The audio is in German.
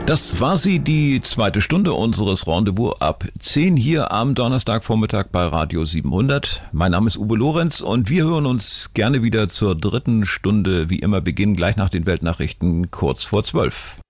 Das war sie, die zweite Stunde unseres Rendezvous ab 10 hier am Donnerstagvormittag bei Radio 700. Mein Name ist Uwe Lorenz und wir hören uns gerne wieder zur dritten Stunde, wie immer beginnen gleich nach den Weltnachrichten kurz vor 12.